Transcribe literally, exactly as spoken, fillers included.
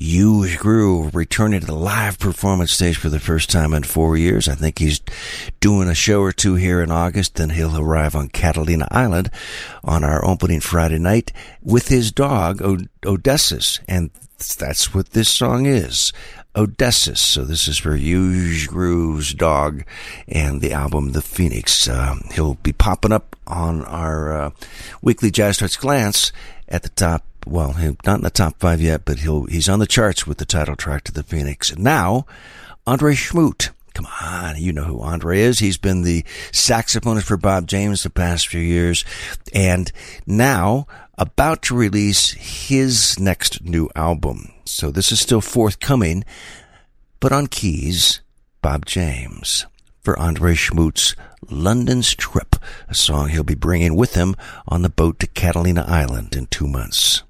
Huge Groove returning to the live performance stage for the first time in four years. I think he's doing a show or two here in August, then he'll arrive on Catalina Island on our opening Friday night with his dog, o- Odysseus, and that's what this song is. Odysseus. So this is for Huge Groove's dog and the album The Phoenix. Uh, he'll be popping up on our uh, weekly Jazz Charts Glance at the top. Well, not in the top five yet, but he'll he's on the charts with the title track to The Phoenix. And now, Andre Schmoot. Come on, you know who Andre is. He's been the saxophonist for Bob James the past few years, and now about to release his next new album. So this is still forthcoming, but on keys, Bob James. For Andre Schmoot's London's Trip, a song he'll be bringing with him on the boat to Catalina Island in two months.